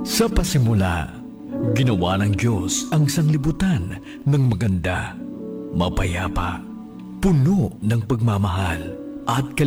Sa pasimula, ginawa ng Diyos ang sanglibutan ng maganda, mapayapa, puno ng pagmamahal at